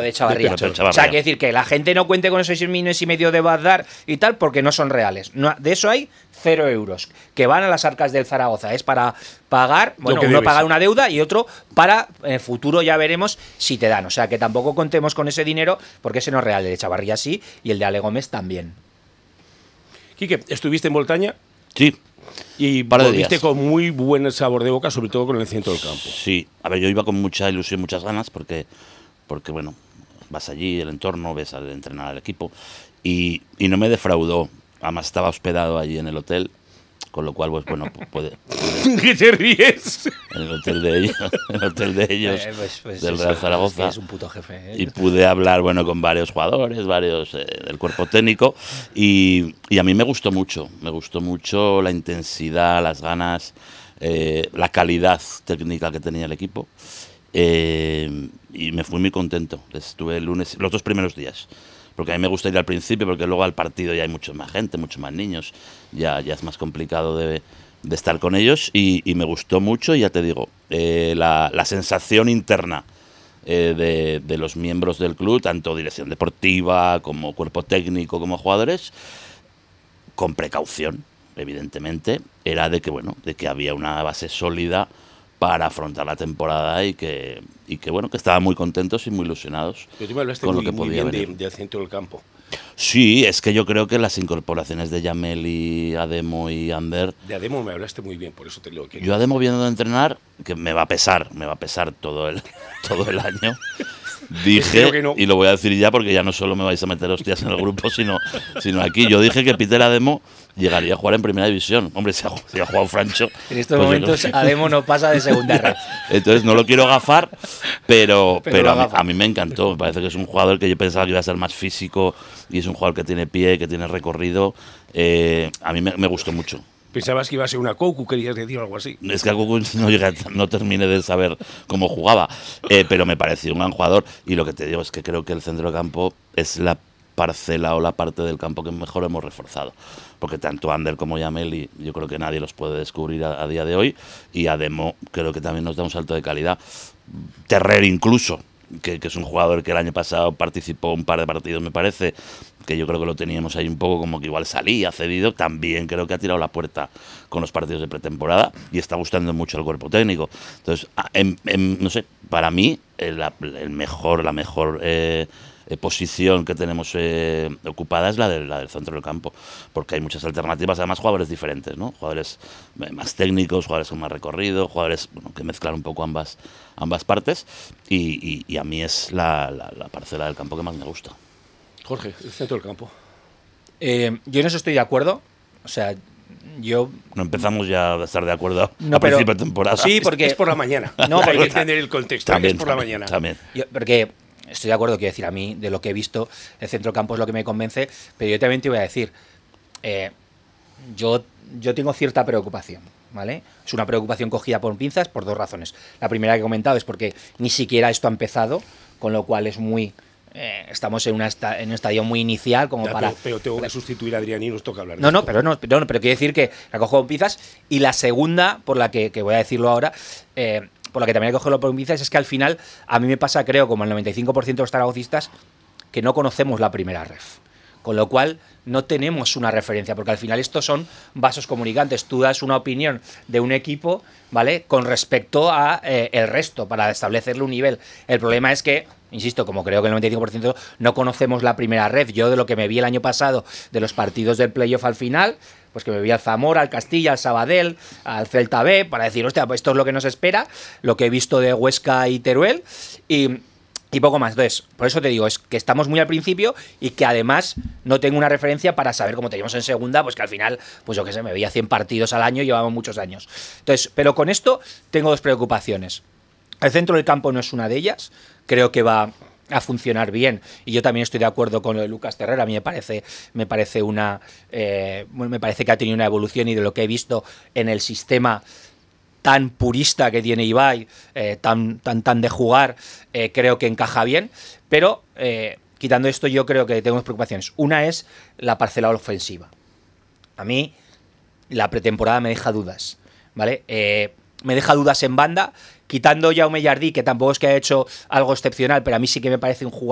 de Chavarría. Chavarría. O sea, quiere decir que la gente no cuente con esos 6,5 millones de Bazdar y tal, porque no son reales. No, de eso hay 0 euros que van a las arcas del Zaragoza. Es para pagar, bueno, uno pagar una deuda y otro para en el futuro ya veremos si te dan. O sea, que tampoco contemos con ese dinero porque ese no es real. El de Chavarría sí y el de Ale Gómez también. Quique, ¿estuviste en Boltaña? Sí. Y volviste con muy buen sabor de boca, sobre todo con el centro del campo. Sí, a ver, yo iba con mucha ilusión, muchas ganas, porque bueno, vas allí, el entorno, ves al entrenar al equipo, y no me defraudó. Además estaba hospedado allí en el hotel, con lo cual, pues bueno, puede ¿Qué te ríes? en el hotel de ellos, del Real Zaragoza. Es un puto jefe. Y pude hablar, bueno, con varios jugadores, varios del cuerpo técnico, y a mí me gustó mucho la intensidad, las ganas, la calidad técnica que tenía el equipo, y me fui muy contento. Estuve el lunes, los 2 primeros días, porque a mí me gusta ir al principio, porque luego al partido ya hay mucha más gente, muchos más niños, ya es más complicado de estar con ellos, y me gustó mucho. Y ya te digo, la sensación interna de los miembros del club, tanto dirección deportiva como cuerpo técnico como jugadores, con precaución, evidentemente, era de que había una base sólida para afrontar la temporada y que bueno, que estaban muy contentos y muy ilusionados. Pero tú me hablaste con muy, lo que muy podía bien del centro del campo. Sí, es que yo creo que las incorporaciones de Yamel y Ademo y Ander... De Ademo me hablaste muy bien, por eso te lo quiero. Yo Ademo viendo entrenar, que me va a pesar todo el año. Dije, que no. Y lo voy a decir ya porque ya no solo me vais a meter hostias en el grupo, sino aquí. Yo dije que Peter Ademo llegaría a jugar en primera división. Hombre, si ha jugado Francho... En estos momentos Ademo no pasa de segunda red. Entonces no lo quiero gafar, pero a mí me encantó. Me parece que es un jugador que yo pensaba que iba a ser más físico, y es un jugador que tiene pie, que tiene recorrido. A mí me gustó mucho. ¿Pensabas que iba a ser una Cocu, querías decir algo así? Es que a Cocu no terminé de saber cómo jugaba, pero me pareció un gran jugador. Y lo que te digo es que creo que el centro de campo es la parcela o la parte del campo que mejor hemos reforzado, porque tanto Ander como Yamel, yo creo que nadie los puede descubrir a día de hoy, y Ademo creo que también nos da un salto de calidad. Terrer incluso, que es un jugador que el año pasado participó un par de partidos, me parece, que yo creo que lo teníamos ahí un poco como que igual salía cedido, también creo que ha tirado la puerta con los partidos de pretemporada y está gustando mucho al cuerpo técnico. Entonces, no sé, para mí la mejor posición que tenemos ocupada es la del centro del campo, porque hay muchas alternativas, además jugadores diferentes, ¿no? Jugadores más técnicos, jugadores con más recorrido, jugadores que mezclan un poco ambas partes, y a mí es la parcela del campo que más me gusta. Jorge, el centro del campo. Yo en eso estoy de acuerdo. O sea, yo... No empezamos ya a estar de acuerdo a principio de temporada. Sí, porque... Es por la mañana. No, hay que entender el contexto. También, es por la mañana. También. Porque estoy de acuerdo, quiero decir, a mí, de lo que he visto, el centro del campo es lo que me convence, pero yo también te voy a decir, yo tengo cierta preocupación, ¿vale? Es una preocupación cogida por pinzas por 2 razones. La primera que he comentado es porque ni siquiera esto ha empezado, con lo cual es muy... estamos en un estadio muy inicial como ya, para... Pero tengo que sustituir a Adrián y nos toca hablar de esto. Pero quiero decir que la cojo con pinzas. Y la segunda, por la que voy a decirlo ahora, por la que también hay que cogerlo por pinzas, es que al final a mí me pasa, creo, como el 95% de los zaragocistas, que no conocemos la primera ref. Con lo cual no tenemos una referencia, porque al final estos son vasos comunicantes. Tú das una opinión de un equipo, ¿vale?, con respecto a el resto, para establecerle un nivel. El problema es que, insisto, como creo que el 95% no conocemos la primera ref. Yo de lo que me vi el año pasado de los partidos del playoff al final, pues que me vi al Zamora, al Castilla, al Sabadell, al Celta B, para decir, hostia, pues esto es lo que nos espera, lo que he visto de Huesca y Teruel, y poco más. Entonces, por eso te digo, es que estamos muy al principio y que además no tengo una referencia para saber cómo teníamos en segunda, pues que al final, pues yo qué sé, me veía 100 partidos al año y llevamos muchos años. Entonces, pero con esto tengo 2 preocupaciones. El centro del campo no es una de ellas, creo que va a funcionar bien, y yo también estoy de acuerdo con lo de Lucas Terrer. A mí me parece que ha tenido una evolución, y de lo que he visto en el sistema tan purista que tiene Ibai, tan de jugar, creo que encaja bien, pero quitando esto yo creo que tengo 2 preocupaciones. Una es la parcela ofensiva. A mí la pretemporada me deja dudas, ¿vale? Me deja dudas en banda, quitando Jaume Jardí, que tampoco es que haya hecho algo excepcional, pero a mí sí que me parece un jugador